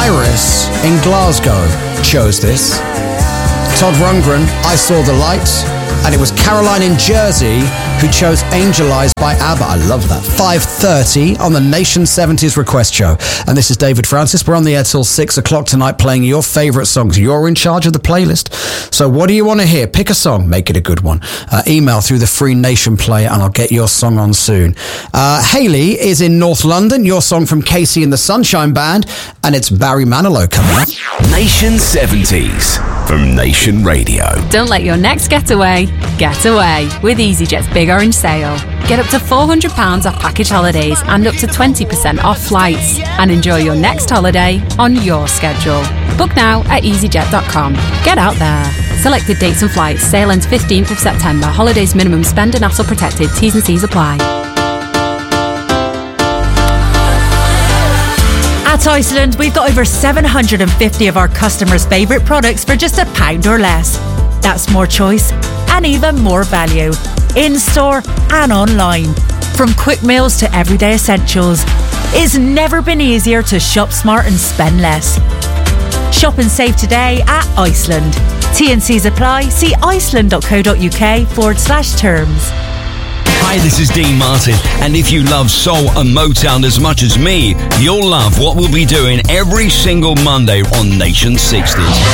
Iris in Glasgow chose this. Todd Rundgren, I Saw the Light. And it was Caroline in Jersey who chose Angel Eyes by ABBA. I love that. 5:30 on the Nation 70s Request Show. And this is David Francis. We're on the air till 6 o'clock tonight playing your favourite songs. You're in charge of the playlist. So what do you want to hear? Pick a song. Make it a good one. Email through the free Nation player and I'll get your song on soon. Hayley is in North London. Your song from Casey and the Sunshine Band. And it's Barry Manilow coming up. Nation 70s from Nation Radio. Don't let your next getaway get away with EasyJet's Big Orange Sale. Get up to £400 off package holidays and up to 20% off flights. And enjoy your next holiday on your schedule. Book now at easyjet.com. Get out there. Selected dates and flights. Sale ends 15th of September. Holidays minimum spend and hassle protected. T's and C's apply. At Iceland, we've got over 750 of our customers' favourite products for just £1 or less. That's more choice and even more value, in-store and online. From quick meals to everyday essentials, it's never been easier to shop smart and spend less. Shop and save today at Iceland. T&Cs apply. See iceland.co.uk/terms. Hi, this is Dean Martin, and if you love soul and Motown as much as me, you'll love what we'll be doing every single Monday on Nation 60s.